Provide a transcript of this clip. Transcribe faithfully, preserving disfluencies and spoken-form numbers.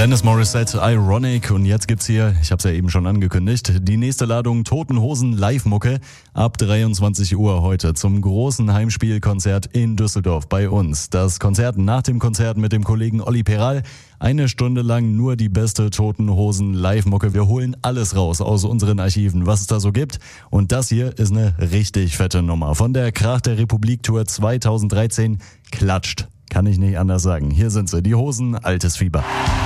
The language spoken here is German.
Alanis Morissette, Ironic, und jetzt gibt's hier, ich hab's ja eben schon angekündigt, die nächste Ladung Toten Hosen Live-Mucke ab dreiundzwanzig Uhr heute zum großen Heimspielkonzert in Düsseldorf bei uns. Das Konzert nach dem Konzert mit dem Kollegen Olli Peral. Eine Stunde lang nur die beste Toten Hosen Live-Mucke. Wir holen alles raus aus unseren Archiven, was es da so gibt. Und das hier ist eine richtig fette Nummer von der Krach der Republik Tour zweitausenddreizehn. Klatscht. Kann ich nicht anders sagen. Hier sind sie, die Hosen, altes Fieber.